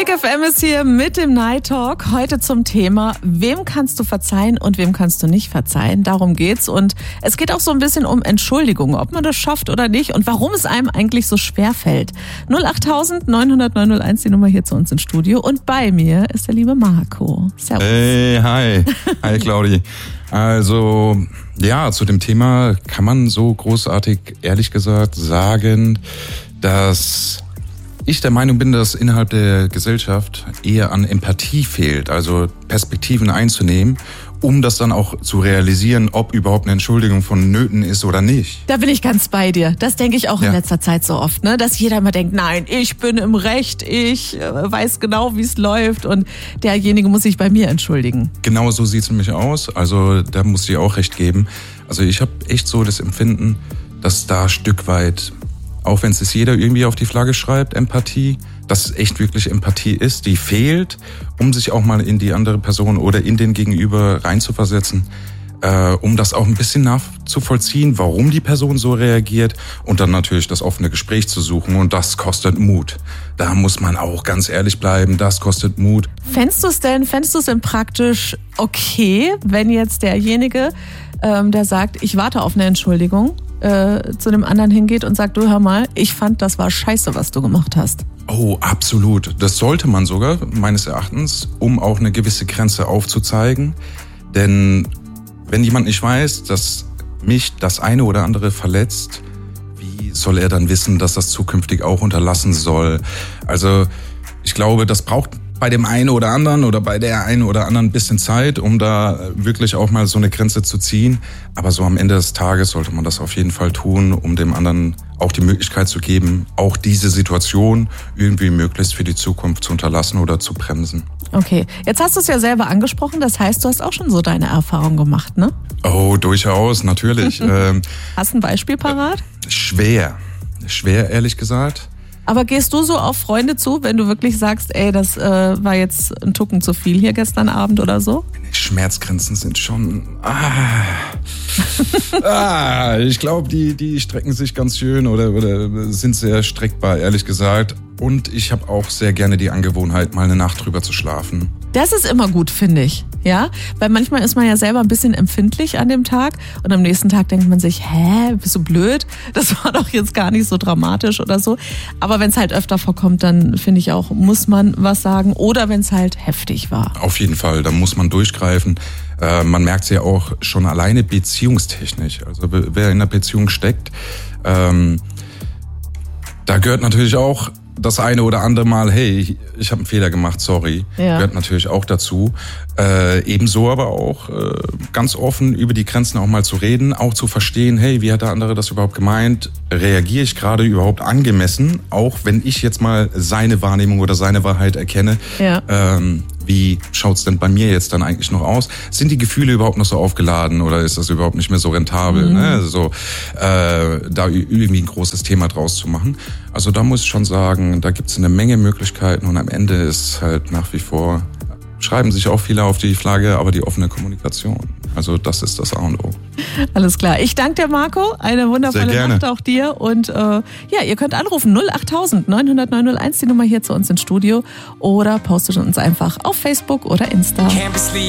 Click FM ist hier mit dem Night Talk. Heute zum Thema, wem kannst du verzeihen und wem kannst du nicht verzeihen. Darum geht's. Und es geht auch so ein bisschen um Entschuldigung, ob man das schafft oder nicht und warum es einem eigentlich so schwer fällt. 08000 900 901, die Nummer hier zu uns ins Studio. Und bei mir ist der liebe Marco. Servus. Hey, hi. Hi, Claudi. Also, ja, zu dem Thema kann man so großartig, ehrlich gesagt, sagen, dass ich der Meinung bin, dass innerhalb der Gesellschaft eher an Empathie fehlt, also Perspektiven einzunehmen, um das dann auch zu realisieren, ob überhaupt eine Entschuldigung vonnöten ist oder nicht. Da bin ich ganz bei dir. Das denke ich auch in letzter Zeit so oft, ne? Dass jeder immer denkt, nein, ich bin im Recht, ich weiß genau, wie es läuft und derjenige muss sich bei mir entschuldigen. Genau so sieht es nämlich aus. Also da muss ich auch recht geben. Also ich habe echt so das Empfinden, dass da ein Stück weit, auch wenn es sich jeder irgendwie auf die Flagge schreibt, Empathie, dass es echt wirklich Empathie ist, die fehlt, um sich auch mal in die andere Person oder in den Gegenüber reinzuversetzen, um das auch ein bisschen nachzuvollziehen, warum die Person so reagiert und dann natürlich das offene Gespräch zu suchen und das kostet Mut. Da muss man auch ganz ehrlich bleiben, das kostet Mut. Fändest du es denn praktisch okay, wenn jetzt derjenige, der sagt, ich warte auf eine Entschuldigung, zu dem anderen hingeht und sagt, du hör mal, ich fand, das war scheiße, was du gemacht hast. Oh, absolut. Das sollte man sogar, meines Erachtens, um auch eine gewisse Grenze aufzuzeigen. Denn wenn jemand nicht weiß, dass mich das eine oder andere verletzt, wie soll er dann wissen, dass das zukünftig auch unterlassen soll? Also ich glaube, das braucht bei dem einen oder anderen oder bei der einen oder anderen ein bisschen Zeit, um da wirklich auch mal so eine Grenze zu ziehen. Aber so am Ende des Tages sollte man das auf jeden Fall tun, um dem anderen auch die Möglichkeit zu geben, auch diese Situation irgendwie möglichst für die Zukunft zu unterlassen oder zu bremsen. Okay, jetzt hast du es ja selber angesprochen, das heißt, du hast auch schon so deine Erfahrung gemacht, ne? Oh, durchaus, natürlich. Hast du ein Beispiel parat? Schwer, ehrlich gesagt. Aber gehst du so auf Freunde zu, wenn du wirklich sagst, ey, das war jetzt ein Tucken zu viel hier gestern Abend oder so? Meine Schmerzgrenzen sind schon... ich glaube, die strecken sich ganz schön oder sind sehr streckbar, ehrlich gesagt. Und ich habe auch sehr gerne die Angewohnheit, mal eine Nacht drüber zu schlafen. Das ist immer gut, finde ich. Ja, weil manchmal ist man ja selber ein bisschen empfindlich an dem Tag und am nächsten Tag denkt man sich, bist du blöd? Das war doch jetzt gar nicht so dramatisch oder so. Aber wenn es halt öfter vorkommt, dann finde ich auch, muss man was sagen oder wenn es halt heftig war. Auf jeden Fall, da muss man durchgreifen. Man merkt es ja auch schon alleine beziehungstechnisch. Also wer in einer Beziehung steckt, da gehört natürlich auch das eine oder andere Mal, hey, ich habe einen Fehler gemacht, sorry, gehört natürlich auch dazu. Ebenso aber auch ganz offen über die Grenzen auch mal zu reden, auch zu verstehen, hey, wie hat der andere das überhaupt gemeint? Reagiere ich gerade überhaupt angemessen, auch wenn ich jetzt mal seine Wahrnehmung oder seine Wahrheit erkenne? Ja. Wie schaut's denn bei mir jetzt dann eigentlich noch aus? Sind die Gefühle überhaupt noch so aufgeladen oder ist das überhaupt nicht mehr so rentabel? Ne? So, da irgendwie ein großes Thema draus zu machen. Also da muss ich schon sagen, da gibt's eine Menge Möglichkeiten und am Ende ist halt nach wie vor, schreiben sich auch viele auf die Flagge, aber die offene Kommunikation. Also das ist das A und O. Alles klar. Ich danke dir, Marco. Eine wundervolle Nacht auch dir. Und ihr könnt anrufen 08000 900 901, die Nummer hier zu uns ins Studio. Oder postet uns einfach auf Facebook oder Insta.